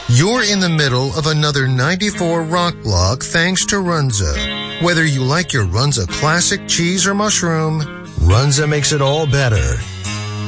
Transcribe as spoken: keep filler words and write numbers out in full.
You're in the middle of another ninety-four Rock Block thanks to Runza. Whether you like your Runza classic cheese or mushroom, Runza makes it all better.